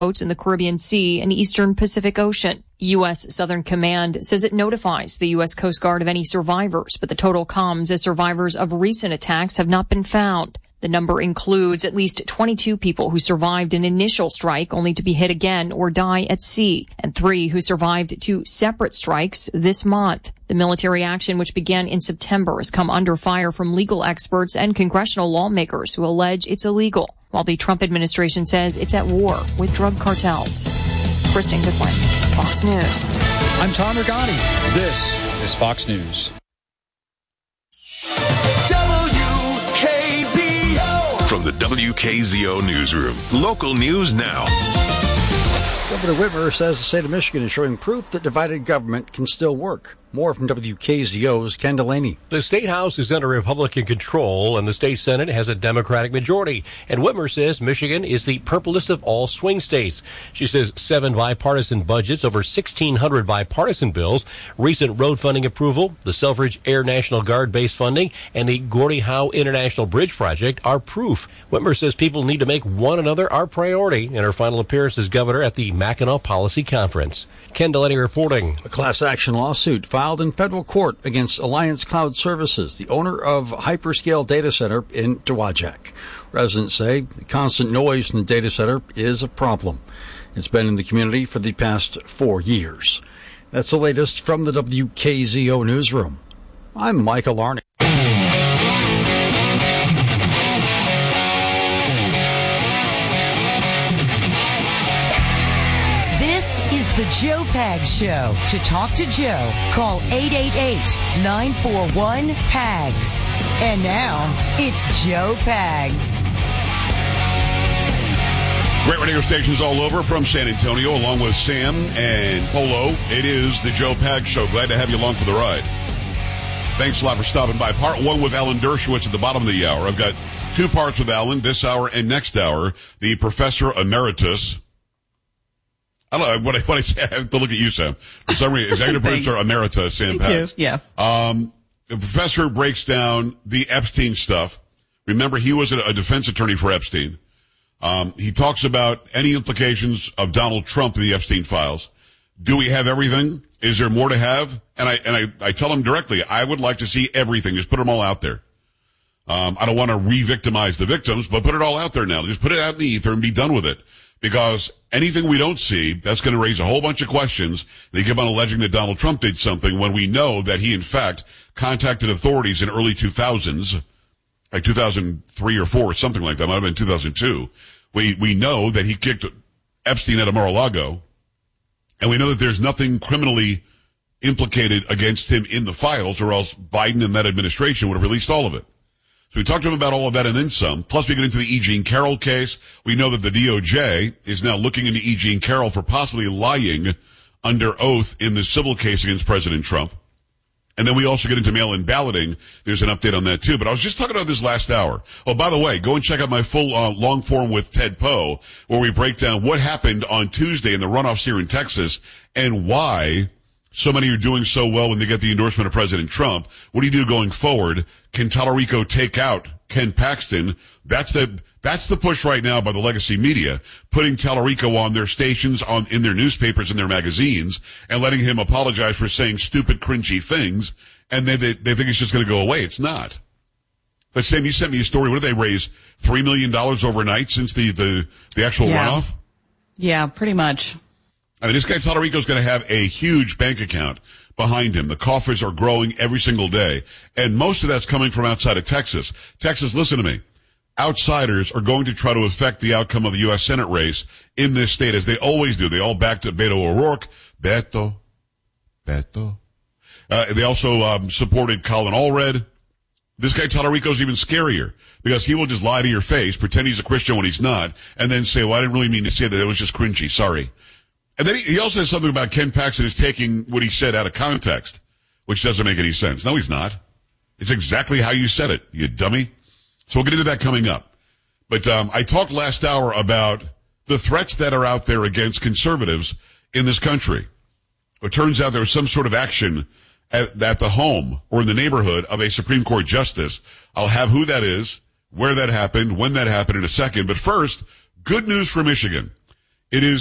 boats in the Caribbean Sea and eastern Pacific Ocean. U.S. Southern Command says it notifies the U.S. Coast Guard of any survivors, but the total comes as survivors of recent attacks have not been found. The number includes at least 22 people who survived an initial strike only to be hit again or die at sea, and 3 who survived 2 separate strikes this month. The military action, which began in September, has come under fire from legal experts and congressional lawmakers who allege it's illegal, while the Trump administration says it's at war with drug cartels. Kristen Goodwin, Fox News. I'm Tom Rigotti. This is Fox News. From the WKZO Newsroom, local news now. Governor Whitmer says the state of Michigan is showing proof that divided government can still work. More from WKZO's Ken Delaney. The State House is under Republican control, and the State Senate has a Democratic majority. And Whitmer says Michigan is the purplest of all swing states. She says 7 bipartisan budgets, over 1,600 bipartisan bills, recent road funding approval, the Selfridge Air National Guard base funding, and the Gordie Howe International Bridge project are proof. Whitmer says people need to make one another our priority in her final appearance as governor at the Mackinac Policy Conference. Ken Delaney reporting. A class action lawsuit filed in federal court against Alliance Cloud Services, the owner of Hyperscale Data Center in Dowagiac. Residents say the constant noise from the data center is a problem. It's been in the community for the past 4 years. That's the latest from the WKZO Newsroom. I'm Michael Arney. The Joe Pags Show. To talk to Joe, call 888-941-PAGS. And now, it's Joe Pags. Great radio stations all over from San Antonio, along with Sam and Polo. It is the Joe Pags Show. Glad to have you along for the ride. Thanks a lot for stopping by. Part 1 with Alan Dershowitz at the bottom of the hour. I've got 2 parts with Alan, this hour and next hour. The Professor Emeritus. I don't know what I say. I have to look at you, Sam. For some reason, Executive Producer Emeritus, Sam Pags. Yeah. The professor breaks down the Epstein stuff. Remember, he was a defense attorney for Epstein. He talks about any implications of Donald Trump in the Epstein files. Do we have everything? Is there more to have? And I tell him directly, I would like to see everything. Just put them all out there. I don't want to re-victimize the victims, but put it all out there now. Just put it out in the ether and be done with it. Because anything we don't see, that's going to raise a whole bunch of questions. They keep on alleging that Donald Trump did something when we know that he, in fact, contacted authorities in early 2000s, like 2003 or 4, something like that. Might have been 2002. We know that he kicked Epstein out of Mar-a-Lago, and we know that there's nothing criminally implicated against him in the files, or else Biden and that administration would have released all of it. So we talked to him about all of that and then some. Plus we get into the E. Jean Carroll case. We know that the DOJ is now looking into E. Jean Carroll for possibly lying under oath in the civil case against President Trump. And then we also get into mail-in balloting. There's an update on that too. But I was just talking about this last hour. Oh, by the way, go and check out my full long form with Ted Poe, where we break down what happened on Tuesday in the runoffs here in Texas and why so many are doing so well when they get the endorsement of President Trump. What do you do going forward? Can Tallarico take out Ken Paxton? That's the push right now by the legacy media, putting Tallarico on their stations, in their newspapers and their magazines, and letting him apologize for saying stupid, cringy things, and then they think it's just going to go away. It's not. But Sam, you sent me a story. What did they raise? $3 million overnight since the actual runoff? Yeah, pretty much. I mean, this guy Tallarico's going to have a huge bank account behind him. The coffers are growing every single day. And most of that's coming from outside of Texas. Texas, listen to me. Outsiders are going to try to affect the outcome of the U.S. Senate race in this state, as they always do. They all backed Beto O'Rourke. Beto. They also supported Colin Allred. This guy Tallarico's even scarier, because he will just lie to your face, pretend he's a Christian when he's not, and then say, well, I didn't really mean to say that. It was just cringy. Sorry. And then he also says something about Ken Paxton is taking what he said out of context, which doesn't make any sense. No, he's not. It's exactly how you said it, you dummy. So we'll get into that coming up. But I talked last hour about the threats that are out there against conservatives in this country. It turns out there was some sort of action at the home or in the neighborhood of a Supreme Court justice. I'll have who that is, where that happened, when that happened in a second. But first, good news for Michigan. It is